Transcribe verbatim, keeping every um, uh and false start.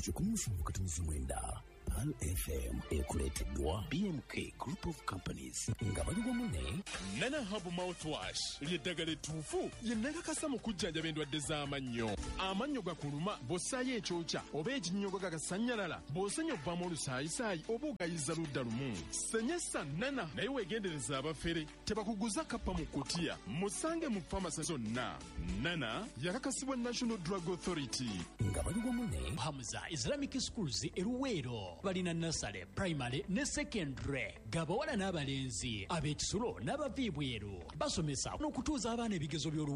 kikumi musanvu katono mwenda Pearl F M ekuleteddwa B M K Group of Companies nga bali wamu ne Nana Hub Mouthwash ly'eddagala ettuufu lye nnakakasa mu kujjanjaba endwadde z'amannyo. Amannyo gakuluma bw'ossaayo ekyokya oba ekinnyogo gagasannyalala bw'osenya ovaamu olusaayisaayi oba ogayizza ludda lumu. Senyesa Nana naye weegendereza abafere tebakuguza kappa mu kutiya musange mu famasi zonna. Nana yakakasibwa National Drug Authority nga bali wamu ne Hamza Islamic Schools eruweero balina nursery, primary ne secondary gabawala n'abalenzi ab'ekisulo n'abaviibweru basomesa n'okutuuza abaana ebigezo by'olu